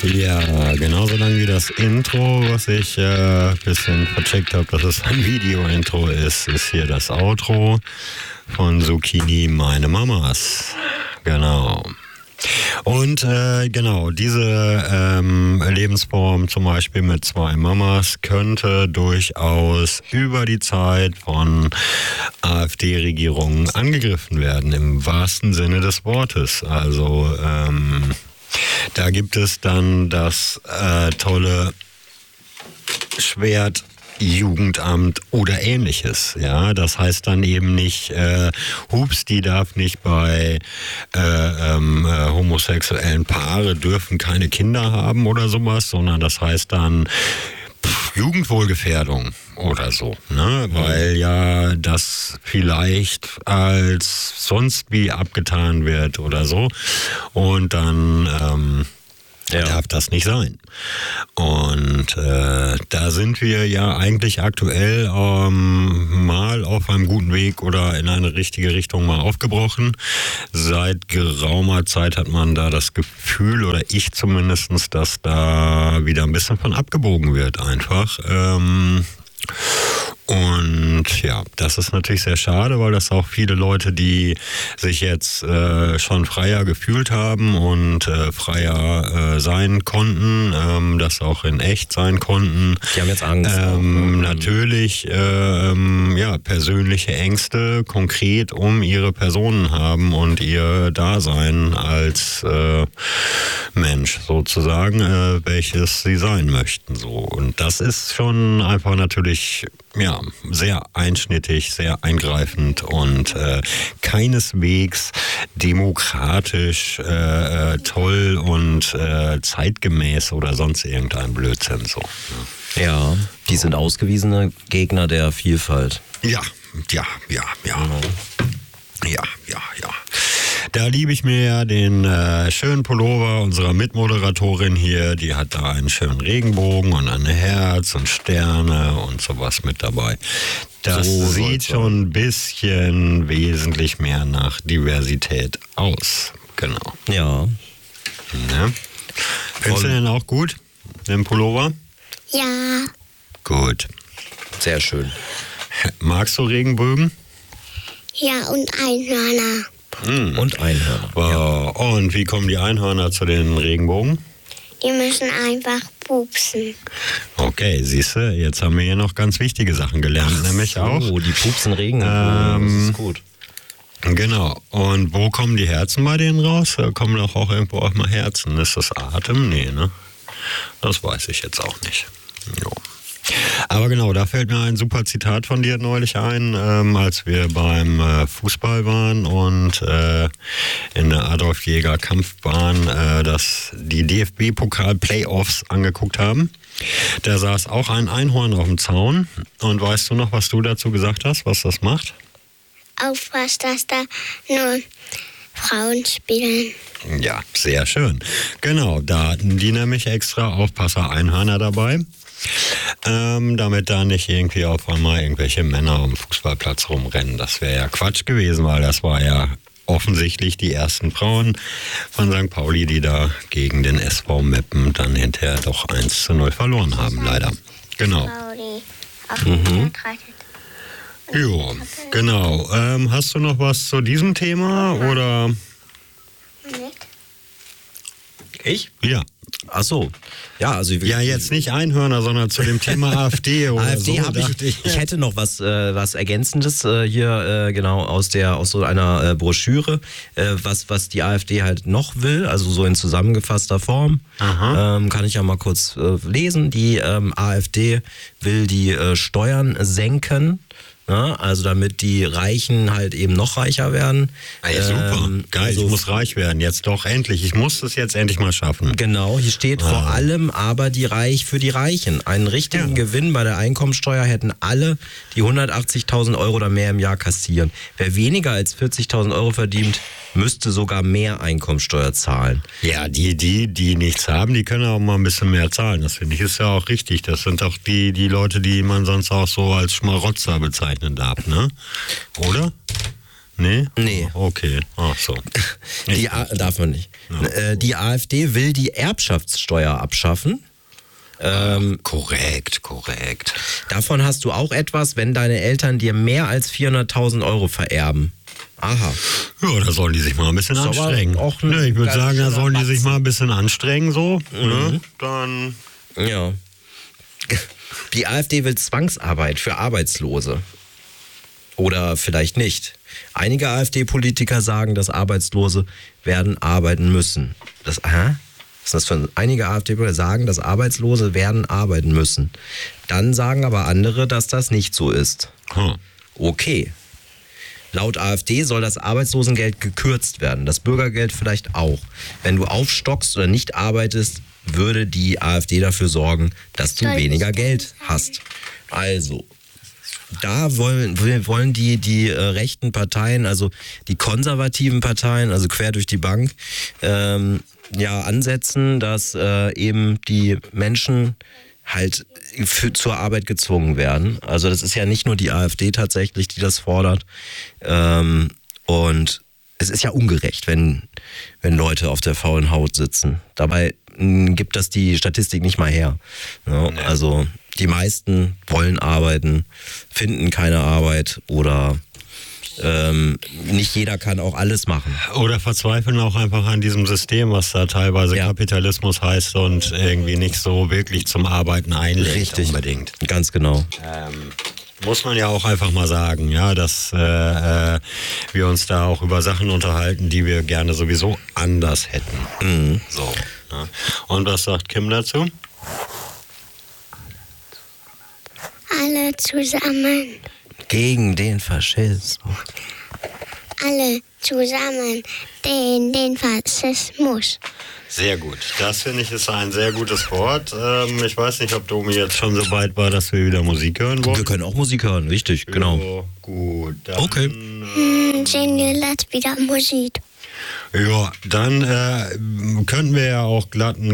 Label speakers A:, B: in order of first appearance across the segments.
A: Ja, genauso lang wie das Intro, was ich ein bisschen vercheckt habe, dass es ein Video-Intro ist hier das Outro von Zucchini, meine Mamas. Genau. Und genau, diese Lebensform zum Beispiel mit 2 Mamas könnte durchaus über die Zeit von AfD-Regierungen angegriffen werden, im wahrsten Sinne des Wortes. Also da gibt es dann das tolle Schwert Jugendamt oder ähnliches. Ja, das heißt dann eben nicht, hups, die darf nicht bei homosexuellen Paare dürfen keine Kinder haben oder sowas, sondern das heißt dann Jugendwohlgefährdung oder so, ne? Weil ja das vielleicht als sonst wie abgetan wird oder so und dann darf das nicht sein. Und da sind wir ja eigentlich aktuell mal auf einem guten Weg oder in eine richtige Richtung mal aufgebrochen. Seit geraumer Zeit hat man da das Gefühl, oder ich zumindestens, dass da wieder ein bisschen von abgebogen wird einfach. Und ja, das ist natürlich sehr schade, weil das auch viele Leute, die sich jetzt schon freier gefühlt haben und freier sein konnten, das auch in echt sein konnten.
B: Die haben jetzt Angst.
A: Natürlich ja, persönliche Ängste konkret um ihre Personen haben und ihr Dasein als Mensch sozusagen, welches sie sein möchten. So. Und das ist schon einfach natürlich ja, sehr einschnittig, sehr eingreifend und keineswegs demokratisch toll und zeitgemäß oder sonst irgendein Blödsinn. So.
B: Ja, die sind ausgewiesene Gegner der Vielfalt.
A: Ja. Da liebe ich mir ja den schönen Pullover unserer Mitmoderatorin hier. Die hat da einen schönen Regenbogen und ein Herz und Sterne und sowas mit dabei. Das sieht schon ein bisschen wesentlich mehr nach Diversität aus. Genau.
B: Ja.
A: Findest du den auch gut, den Pullover?
C: Ja.
A: Gut.
B: Sehr schön.
A: Magst du Regenbögen?
C: Ja, und Einhörner.
B: Und Einhörner.
A: Wow. Und wie kommen die Einhörner zu den Regenbogen?
C: Die müssen einfach pupsen.
A: Okay, siehst du, jetzt haben wir hier noch ganz wichtige Sachen gelernt, nämlich auch.
B: Oh, die pupsen Regenbogen, das ist gut.
A: Genau. Und wo kommen die Herzen bei denen raus? Da kommen doch auch irgendwo auch mal Herzen. Ist das Atem? Nee, ne? Das weiß ich jetzt auch nicht. Jo. Aber genau, da fällt mir ein super Zitat von dir neulich ein, als wir beim Fußball waren und in der Adolf Jäger Kampfbahn die DFB-Pokal-Playoffs angeguckt haben. Da saß auch ein Einhorn auf dem Zaun. Und weißt du noch, was du dazu gesagt hast, was das macht?
C: Aufpasst, dass da nur Frauen spielen.
A: Ja, sehr schön. Genau, da hatten die nämlich extra Aufpasser-Einhörner dabei. Damit da nicht irgendwie auf einmal irgendwelche Männer am Fußballplatz rumrennen. Das wäre ja Quatsch gewesen, weil das war ja offensichtlich die ersten Frauen von St. Pauli, die da gegen den SV Meppen dann hinterher doch 1:0 verloren haben, leider. Genau. Jo, genau. Hast du noch was zu diesem Thema oder?
C: Nicht?
B: Ich?
A: Ja.
B: Ach so. Ja, also
A: Ja, jetzt nicht Einhörner, sondern zu dem Thema AfD oder
B: AfD
A: so.
B: habe ich hätte noch was Ergänzendes hier genau aus so einer Broschüre, was die AfD halt noch will, also so in zusammengefasster Form. Kann ich ja mal kurz lesen. Die AfD will die Steuern senken. Ja, also damit die Reichen halt eben noch reicher werden.
A: Ja, super, geil, also, ich muss reich werden, jetzt doch endlich. Ich muss das jetzt endlich mal schaffen.
B: Genau, hier steht vor allem aber für die Reichen. Einen richtigen Gewinn bei der Einkommensteuer hätten alle, die 180.000 Euro oder mehr im Jahr kassieren. Wer weniger als 40.000 Euro verdient, müsste sogar mehr Einkommensteuer zahlen.
A: Ja, die nichts haben, die können auch mal ein bisschen mehr zahlen. Das finde ich ist ja auch richtig. Das sind auch die Leute, die man sonst auch so als Schmarotzer bezeichnen darf, ne? Oder? Nee?
B: Nee.
A: Okay, ach so.
B: Darf man nicht. Ja. Die AfD will die Erbschaftssteuer abschaffen.
A: Korrekt.
B: Davon hast du auch etwas, wenn deine Eltern dir mehr als 400.000 Euro vererben. Aha.
A: Ja, da sollen die sich mal ein bisschen anstrengen. Ich würde sagen, da sollen die sich mal ein bisschen anstrengen, so. Ne? Dann.
B: Ja. Die AfD will Zwangsarbeit für Arbeitslose. Oder vielleicht nicht. Einige AfD-Politiker sagen, dass Arbeitslose werden arbeiten müssen. Was ist das für einige AfD-Politiker sagen, dass Arbeitslose werden arbeiten müssen. Dann sagen aber andere, dass das nicht so ist. Okay. Laut AfD soll das Arbeitslosengeld gekürzt werden. Das Bürgergeld vielleicht auch. Wenn du aufstockst oder nicht arbeitest, würde die AfD dafür sorgen, dass du weniger Geld hast. Also, da wollen die rechten Parteien, also die konservativen Parteien, also quer durch die Bank, ansetzen, dass eben die Menschen halt zur Arbeit gezwungen werden. Also das ist ja nicht nur die AfD tatsächlich, die das fordert. Und es ist ja ungerecht, wenn Leute auf der faulen Haut sitzen. Dabei gibt das die Statistik nicht mal her. Ja, also die meisten wollen arbeiten, finden keine Arbeit oder nicht jeder kann auch alles machen.
A: Oder verzweifeln auch einfach an diesem System, was da teilweise Kapitalismus heißt und irgendwie nicht so wirklich zum Arbeiten einlädt.
B: Richtig.
A: Unbedingt.
B: Ganz genau.
A: Muss man ja auch einfach mal sagen, ja, dass wir uns da auch über Sachen unterhalten, die wir gerne sowieso anders hätten.
B: Mhm.
A: So. Ja. Und was sagt Kim dazu?
C: Alle zusammen.
B: Gegen den Faschismus.
C: Alle zusammen den Faschismus.
A: Sehr gut. Das finde ich ist ein sehr gutes Wort. Ich weiß nicht, ob Domi jetzt schon so weit war, dass wir wieder Musik hören wollen.
B: Wir können auch Musik hören, richtig, genau.
A: Jo, gut. Dann,
B: okay.
C: Jingle lädt wieder Musik.
A: Ja, dann könnten wir ja auch glatt einen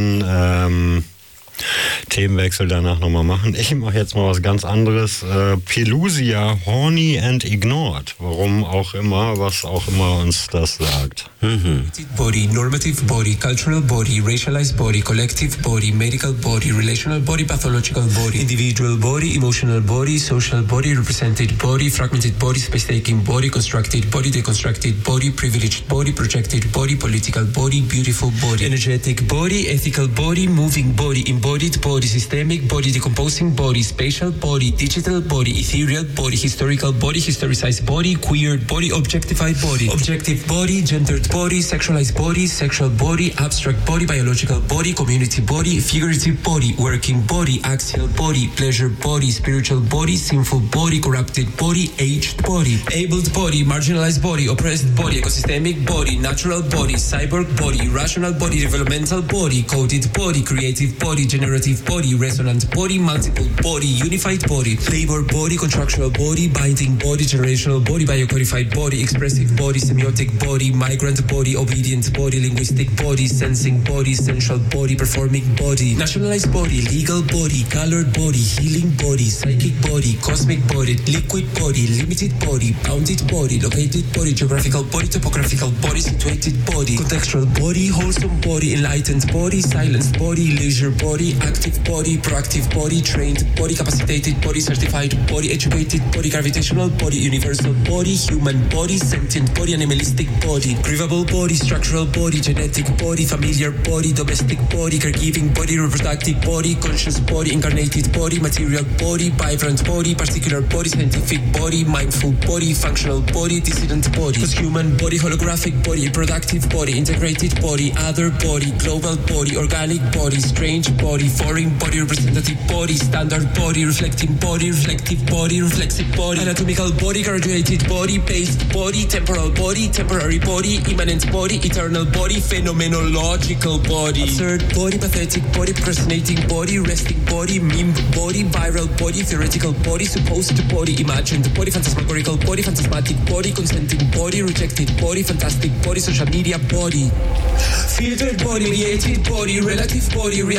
A: kleinen Themenwechsel danach nochmal machen. Ich mache jetzt mal was ganz anderes. Pelusia, Horny and Ignored. Warum auch immer, was auch immer uns das sagt.
D: Body, normative body, cultural body, racialized body, collective body, medical body, relational body, pathological body, individual body, emotional body, social body, represented body, fragmented body, space-taking body, constructed body, deconstructed body, privileged body, projected body, political body, beautiful body, energetic body, ethical body, moving body, embodied body, systemic body, decomposing body, spatial body, digital body, ethereal body, historical body, historicized body, queer body, objectified body, objective body, gendered body, sexualized body, sexual body, abstract body, biological body, community body, figurative body, working body, axial body, pleasure body, spiritual body, sinful body, corrupted body, aged body, abled body, marginalized body, oppressed body, ecosystemic body, natural body, cyborg body, rational body, developmental body, coded body, creative body, generative body, resonant body, multiple body, unified body, labor body, contractual body, binding body, generational body, biocodified body, expressive body, semiotic body, migrant body, obedient body, linguistic body, sensing body, sensual body, performing body, nationalized body, legal body, colored body, healing body, psychic body, cosmic body, liquid body, limited body, bounded body, located body, geographical body, topographical body, situated body, contextual body, wholesome body, enlightened body, silenced body, leisure body, active body, proactive body, trained body, capacitated body, certified body, educated body, gravitational body, universal body, human body, sentient body, animalistic body, grievable body, structural body, genetic body, familiar body, domestic body, caregiving body, reproductive body, conscious body, incarnated body, material body, vibrant body, particular body, scientific body, mindful body, functional body, dissident body, post-human body, holographic body, productive body, integrated body, other body, global body, organic body, strange body, foreign body, representative body, standard body, reflecting body, reflective body, reflexive body, anatomical body, graduated body, based body, temporal body, temporary body, immanent body, eternal body, phenomenological body, absurd body, pathetic body, procrastinating body, resting body, meme body, viral body, theoretical body, supposed body, imagined body, phantasmagorical body, phantasmatic body, consenting body, rejected body, fantastic body, social media body, filtered body, mediated body, relative body, reactive body,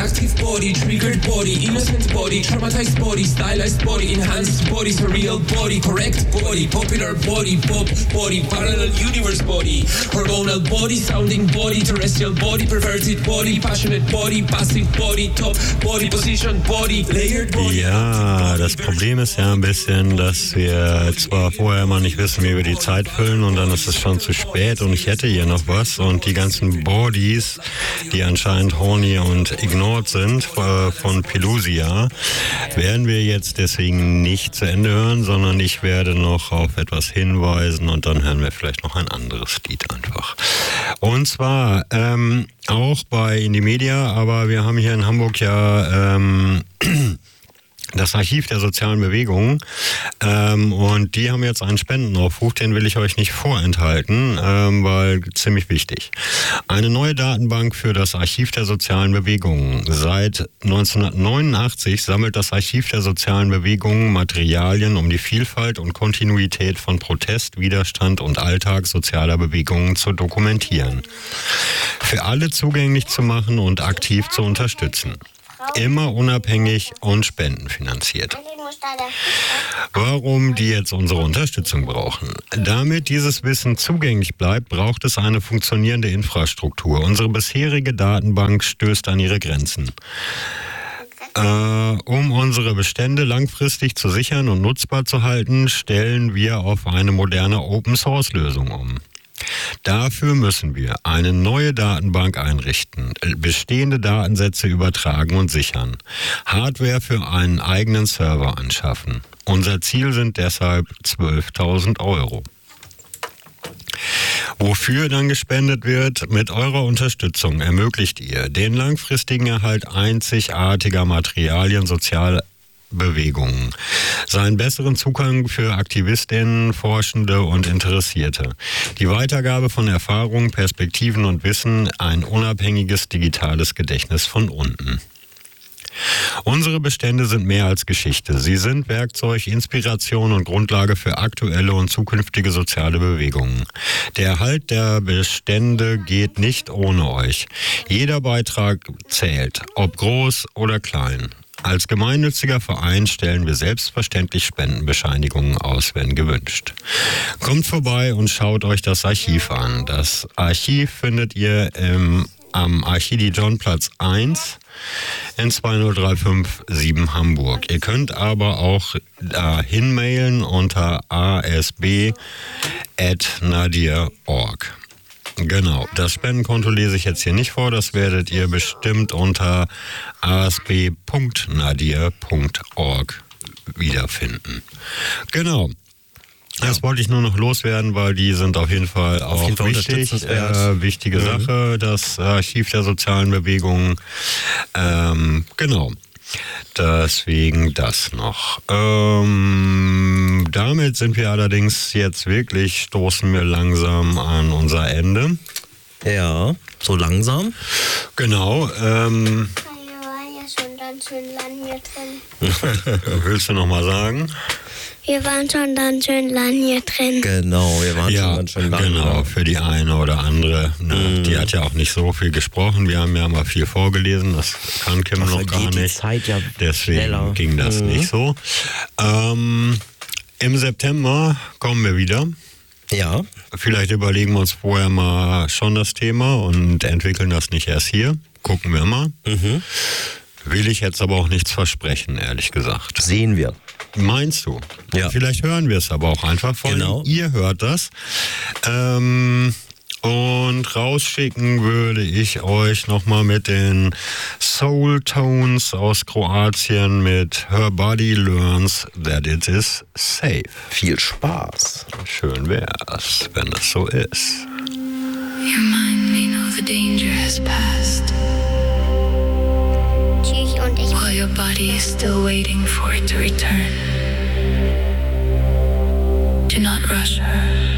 D: body, triggered body, innocent body, traumatized body, stylized body, enhanced body, surreal body, correct body, popular body, pop body, parallel universe body, hormonal body, sounding body, terrestrial body, perverted body, passionate body, passive body, top body, position body, layered body.
A: Ja, das Problem ist ja ein bisschen, dass wir zwar vorher mal nicht wissen, wie wir die Zeit füllen und dann ist es schon zu spät und ich hätte hier noch was und die ganzen Bodies, die anscheinend horny und ignored sind von Pelusia, werden wir jetzt deswegen nicht zu Ende hören, sondern ich werde noch auf etwas hinweisen und dann hören wir vielleicht noch ein anderes Lied einfach. Und zwar auch bei Indie Media, aber wir haben hier in Hamburg ja das Archiv der sozialen Bewegungen und die haben jetzt einen Spendenaufruf, den will ich euch nicht vorenthalten, weil ziemlich wichtig. Eine neue Datenbank für das Archiv der sozialen Bewegungen. Seit 1989 sammelt das Archiv der sozialen Bewegungen Materialien, um die Vielfalt und Kontinuität von Protest, Widerstand und Alltag sozialer Bewegungen zu dokumentieren. Für alle zugänglich zu machen und aktiv zu unterstützen. Immer unabhängig und spendenfinanziert. Warum die jetzt unsere Unterstützung brauchen? Damit dieses Wissen zugänglich bleibt, braucht es eine funktionierende Infrastruktur. Unsere bisherige Datenbank stößt an ihre Grenzen. Um unsere Bestände langfristig zu sichern und nutzbar zu halten, stellen wir auf eine moderne Open-Source-Lösung um. Dafür müssen wir eine neue Datenbank einrichten, bestehende Datensätze übertragen und sichern, Hardware für einen eigenen Server anschaffen. Unser Ziel sind deshalb 12.000 €. Wofür dann gespendet wird, mit eurer Unterstützung ermöglicht ihr den langfristigen Erhalt einzigartiger Materialien sozialer Bewegungen, seinen besseren Zugang für AktivistInnen, Forschende und Interessierte, die Weitergabe von Erfahrungen, Perspektiven und Wissen, ein unabhängiges digitales Gedächtnis von unten. Unsere Bestände sind mehr als Geschichte. Sie sind Werkzeug, Inspiration und Grundlage für aktuelle und zukünftige soziale Bewegungen. Der Erhalt der Bestände geht nicht ohne euch. Jeder Beitrag zählt, ob groß oder klein. Als gemeinnütziger Verein stellen wir selbstverständlich Spendenbescheinigungen aus, wenn gewünscht. Kommt vorbei und schaut euch das Archiv an. Das Archiv findet ihr am Archidi-John-Platz 1 in 20357 Hamburg. Ihr könnt aber auch dahin mailen unter asb@nadir.org. Genau, das Spendenkonto lese ich jetzt hier nicht vor, das werdet ihr bestimmt unter asb.nadir.org wiederfinden. Genau. Das wollte ich nur noch loswerden, weil die sind auf jeden Fall auch wichtig. Wichtige Sache, das Archiv der sozialen Bewegungen. Genau. Deswegen das noch. Damit sind wir allerdings jetzt wirklich, stoßen wir langsam an unser Ende.
B: Ja, so langsam.
A: Genau.
C: Wir waren ja schon ganz schön lang hier drin.
A: Willst du noch mal sagen?
C: Wir waren schon ganz schön lang hier drin.
B: Genau, wir waren schon ganz schön lang.
A: Genau, für die eine oder andere. Ne? Die hat ja auch nicht so viel gesprochen. Wir haben ja mal viel vorgelesen. Das kann Kim noch gar nicht.
B: Die Zeit ja
A: deswegen
B: schneller.
A: Ging das nicht so. Im September kommen wir wieder.
B: Ja.
A: Vielleicht überlegen wir uns vorher mal schon das Thema und entwickeln das nicht erst hier. Gucken wir mal. Will ich jetzt aber auch nichts versprechen, ehrlich gesagt.
B: Sehen wir.
A: Meinst du?
B: Ja.
A: Vielleicht hören wir es aber auch einfach. Vor allem ihr hört das. Und rausschicken würde ich euch nochmal mit den Soul Tones aus Kroatien mit Her Body Learns That It Is Safe.
B: Viel Spaß.
A: Schön wär's, wenn das so ist.
E: Your mind may know the danger has passed,
C: Tschüss und ich.
E: while your body is still waiting for it to return. Do not rush her.